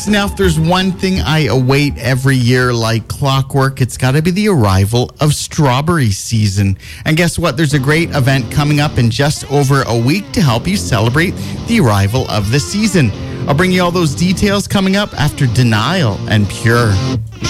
Now, if there's one thing I await every year like clockwork, it's got to be the arrival of strawberry season. And guess what? There's a great event coming up in just over a week to help you celebrate the arrival of the season. I'll bring you all those details coming up after Denial and Pure.